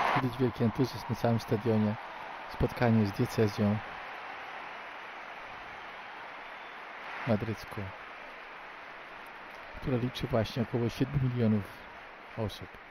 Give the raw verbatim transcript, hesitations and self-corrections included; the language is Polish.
Widać wielki entuzjazm na całym stadionie. Spotkanie z diecezją madrycką, która liczy właśnie około siedmiu milionów osób.